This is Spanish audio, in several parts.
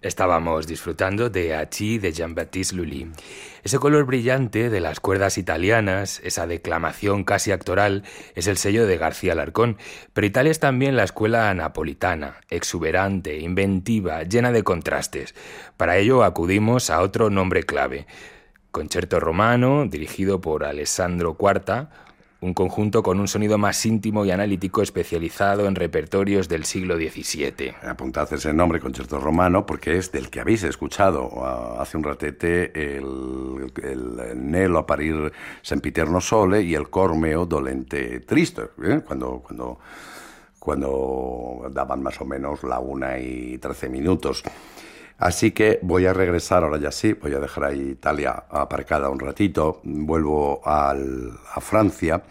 Estábamos disfrutando de Achi de Jean-Baptiste Lully. Ese color brillante de las cuerdas italianas, esa declamación casi actoral, es el sello de García Alarcón, pero Italia es también la escuela napolitana, exuberante, inventiva, llena de contrastes. Para ello acudimos a otro nombre clave, Concerto Romano, dirigido por Alessandro Quarta, un conjunto con un sonido más íntimo y analítico especializado en repertorios del siglo XVII. Apuntad ese nombre, Concerto Romano, porque es del que habéis escuchado hace un ratete el Nelo a parir sempiterno sole y el Cor meo dolente triste, cuando daban más o menos la 1:13. Así que voy a regresar, ahora ya sí, voy a dejar ahí Italia aparcada un ratito, vuelvo a Francia.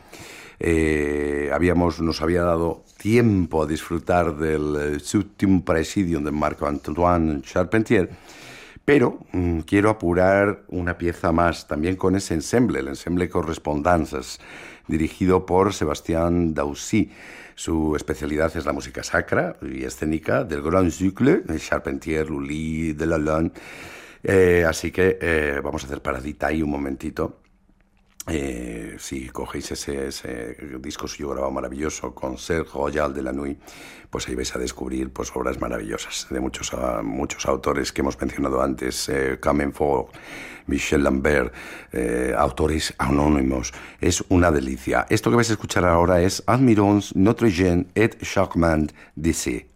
Nos había dado tiempo a disfrutar del Septième Presidium de Marc-Antoine Charpentier, pero quiero apurar una pieza más, también con ese ensemble, el ensemble Correspondances, dirigido por Sébastien Daoust. Su especialidad es la música sacra y escénica del Grand Cycle, de Charpentier, Lully, Delalande. Así que vamos a hacer paradita ahí un momentito. Si cogéis ese disco suyo grabado maravilloso con Serge Royal de la Nuit, pues ahí vais a descubrir pues obras maravillosas de muchos autores que hemos mencionado antes, Camenfort, Michel Lambert, autores anónimos. Es una delicia. Esto que vais a escuchar ahora es Admirons, Notre Jeune et Charmant d'Essai.